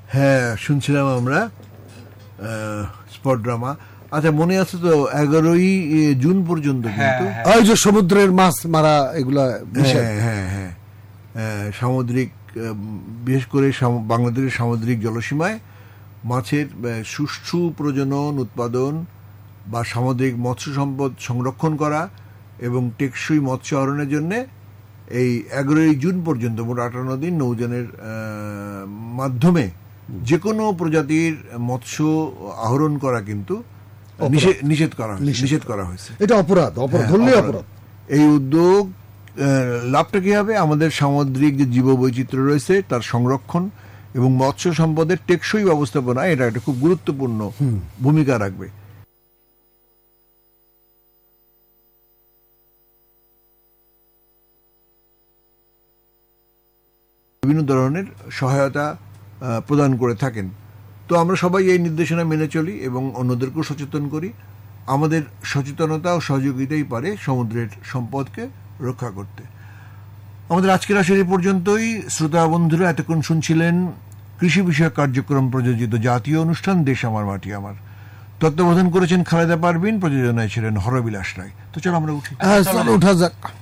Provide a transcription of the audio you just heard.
হ্যাঁ, শুনছিলাম আমরা স্পট ড্রামা। আচ্ছা, মনে আছে তো 11ই জুন পর্যন্ত কিন্তু ওই যে সমুদ্রের মাছ মারা এগুলা সামুদ্রিক, বিশেষ করে বাংলাদেশের সামুদ্রিক জলসীমায় মাছের সুষ্ঠু প্রজনন, উৎপাদন বা সামুদ্রিক মৎস্য সম্পদ সংরক্ষণ করা এবং টেকসই মৎস্য আহরণের জন্য এই 11ই জুন পর্যন্ত মোট 58 দিন নৌযানের মাধ্যমে যে কোনো প্রজাতির মৎস্য আহরণ করা কিন্তু নিষেধ করা হয়েছে। এটা অপরাধ, ধরলে অপরাধ। এই উদ্যোগ লাভটা কি হবে? আমাদের সামুদ্রিক যে জীববৈচিত্র্য রয়েছে তার সংরক্ষণ এবং মৎস্য সম্পদের টেকসই ব্যবস্থাপনা, এটা একটা খুব গুরুত্বপূর্ণ ভূমিকা রাখবে। বিভিন্ন ধরনের সহায়তা প্রদান করে থাকেন। তো আমরা সবাই এই নির্দেশনা মেনে চলি এবং অন্যদেরকেও সচেতন করি। আমাদের সচেতনতা ও সহযোগিতাই পারে সমুদ্রের সম্পদকে রক্ষা করতে। আমাদের আজকের আসর পর্যন্তই। শ্রোতা বন্ধুরা, এতক্ষণ শুনছিলেন কৃষি বিষয়ক কার্যক্রম প্রযোজিত জাতীয় অনুষ্ঠান দেশ আমার মাটি আমার। তত্ত্বাবধান করেছেন খালেদা পারভিন, প্রযোজনায় ছিলেন হরবিলাস রায়। তো চলো আমরা উঠি। উঠা যাক।